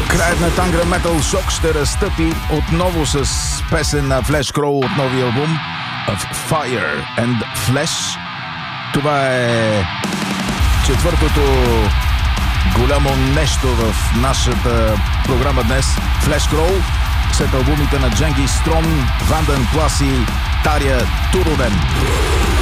Краят на Tangren Metal Shock ще разтъпи отново с песен на Flesh Crow от новия албум Of Fire and Flesh. Това е четвъртото голямо нещо в нашата програма днес. Flesh Crow след албумите на Дженгис Стром, Ванден Плас и Таря Турунен.